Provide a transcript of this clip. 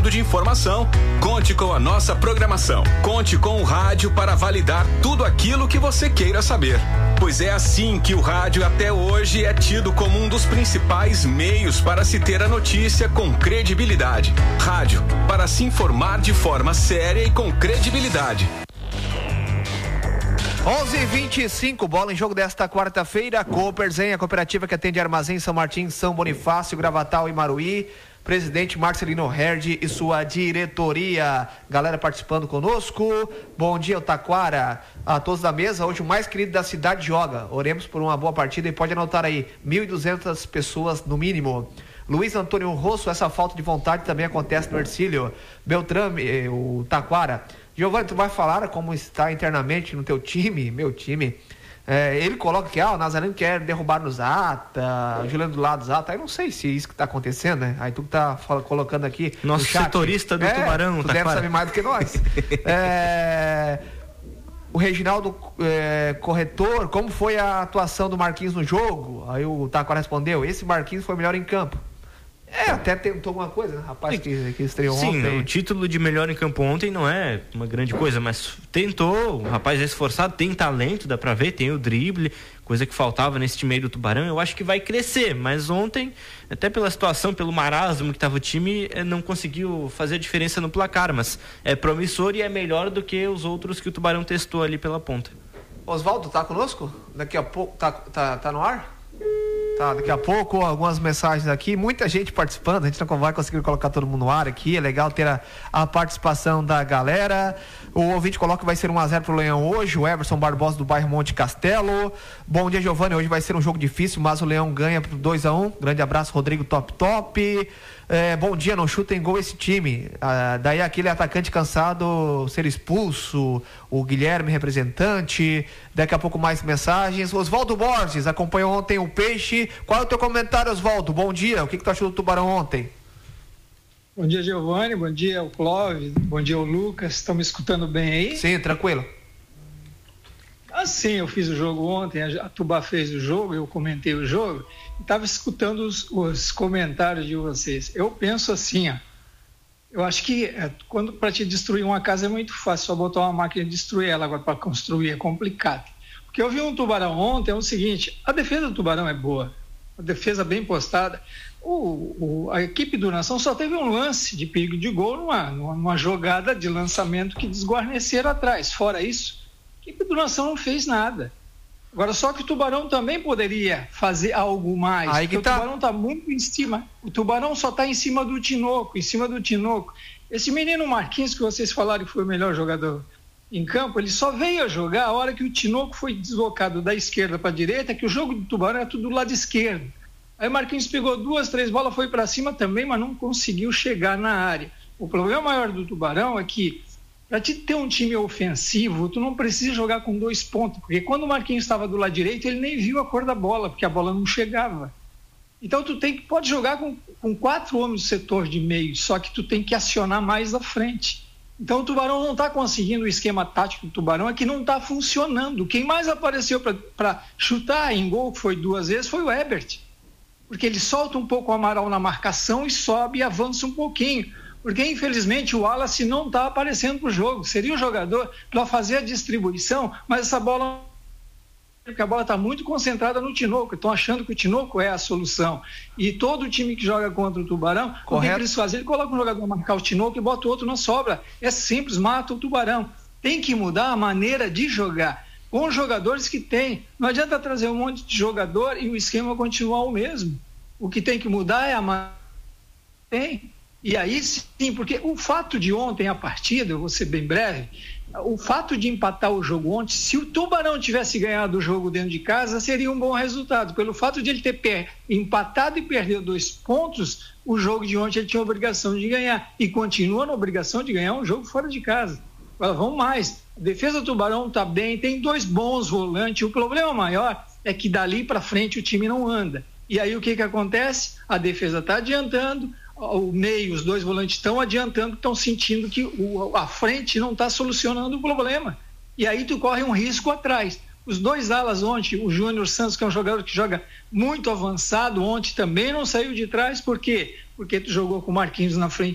medo de informação. Conte com a nossa programação. Conte com o rádio para validar tudo aquilo que você queira saber. Pois é assim que o rádio até hoje é tido como um dos principais meios para se ter a notícia com credibilidade. Rádio, para se informar de forma séria e com credibilidade. 11:25, bola em jogo desta quarta-feira. Cooperzen, a cooperativa que atende Armazém São Martins, São Bonifácio, Gravatal e Maruí. Presidente Marcelino Herd e sua diretoria. Galera participando conosco. Bom dia, Taquara. A todos da mesa. Hoje o mais querido da cidade joga. Oremos por uma boa partida e pode anotar aí, 1.200 pessoas no mínimo. Luiz Antônio Rosso, essa falta de vontade também acontece no Ercílio. Beltrame, o Taquara. Giovanni, tu vai falar como está internamente no teu time, meu time. Ele coloca que o Nazareno quer derrubar no Zata, Juliano do lado do Zata. Eu não sei se é isso que está acontecendo, né? Aí tu que tá colocando aqui. Nosso setorista do Tubarão, tu deve saber mais do que nós. O Reginaldo corretor, como foi a atuação do Marquinhos no jogo? Aí o Taquara respondeu: esse Marquinhos foi melhor em campo. Até tentou alguma coisa, né? Rapaz que estreou ontem. Sim, o título de melhor em campo ontem não é uma grande coisa, mas tentou, o rapaz é esforçado, tem talento, dá pra ver, tem o drible, coisa que faltava nesse time aí do Tubarão. Eu acho que vai crescer, mas ontem, até pela situação, pelo marasmo que tava o time, não conseguiu fazer a diferença no placar, mas é promissor e é melhor do que os outros que o Tubarão testou ali pela ponta. Oswaldo, tá conosco? Daqui a pouco, tá no ar? Tá, daqui a pouco algumas mensagens aqui, muita gente participando, a gente não vai conseguir colocar todo mundo no ar aqui, é legal ter a participação da galera. O ouvinte coloca que vai ser 1-0 pro Leão hoje, o Everson Barbosa do bairro Monte Castelo. Bom dia, Giovanni, hoje vai ser um jogo difícil, mas o Leão ganha por 2-1, grande abraço, Rodrigo Top. Bom dia, não chuta em gol esse time. Daí aquele atacante cansado ser expulso, o Guilherme representante. Daqui a pouco mais mensagens. Oswaldo Borges acompanhou ontem o Peixe. Qual é o teu comentário, Oswaldo? Bom dia, o que tu achou do Tubarão ontem? Bom dia, Giovanni, bom dia o Clóvis, bom dia o Lucas, estão me escutando bem aí? Sim, tranquilo. Assim, eu fiz o jogo ontem, a Tubá fez o jogo, eu comentei o jogo, e estava escutando os comentários de vocês. Eu penso assim, eu acho que quando para te destruir uma casa é muito fácil, só botar uma máquina e destruir ela, agora para construir é complicado. Porque eu vi um Tubarão ontem, é o seguinte, a defesa do Tubarão é boa, a defesa bem postada. A equipe do Nação só teve um lance de perigo de gol numa jogada de lançamento que desguarneceram atrás. Fora isso, a equipe do Nação não fez nada. Agora, só que o Tubarão também poderia fazer algo mais. Aí que o Tubarão está muito em cima. O Tubarão só está em cima do Tinoco, Esse menino Marquinhos, que vocês falaram que foi o melhor jogador em campo, ele só veio a jogar a hora que o Tinoco foi deslocado da esquerda para a direita, que o jogo do Tubarão é tudo do lado esquerdo. Aí o Marquinhos pegou 2, 3 bolas, foi para cima também, mas não conseguiu chegar na área. O problema maior do Tubarão é que, para te ter um time ofensivo, tu não precisa jogar com 2 pontos, porque quando o Marquinhos estava do lado direito, ele nem viu a cor da bola, porque a bola não chegava. Então tu pode jogar com 4 homens do setor de meio, só que tu tem que acionar mais à frente. Então o Tubarão não está conseguindo, o esquema tático do Tubarão é que não está funcionando. Quem mais apareceu para chutar em gol, que foi 2 vezes, foi o Ebert. Porque ele solta um pouco o Amaral na marcação e sobe e avança um pouquinho. Porque, infelizmente, o Wallace não está aparecendo para o jogo. Seria o jogador para fazer a distribuição, mas essa bola... Porque a bola está muito concentrada no Tinoco. Estão achando que o Tinoco é a solução. E todo time que joga contra o Tubarão, o que eles fazem? Ele coloca um jogador a marcar o Tinoco e bota o outro na sobra. É simples, mata o Tubarão. Tem que mudar a maneira de jogar com os jogadores que tem. Não adianta trazer um monte de jogador e o esquema continuar o mesmo. O que tem que mudar é a maneira que tem. E aí sim, porque o fato de ontem a partida, eu vou ser bem breve, o fato de empatar o jogo ontem, se o Tubarão tivesse ganhado o jogo dentro de casa, seria um bom resultado. Pelo fato de ele ter empatado e perder 2 pontos, o jogo de ontem ele tinha a obrigação de ganhar. E continua na obrigação de ganhar um jogo fora de casa. Agora vamos mais. A defesa do Tubarão está bem, tem 2 bons volantes. O problema maior é que dali para frente o time não anda. E aí o que acontece? A defesa está adiantando, o meio, os 2 volantes estão adiantando, estão sentindo que a frente não está solucionando o problema. E aí tu corre um risco atrás. Os 2 alas ontem, o Júnior Santos, que é um jogador que joga muito avançado, ontem também não saiu de trás. Por quê? Porque tu jogou com o Marquinhos na frente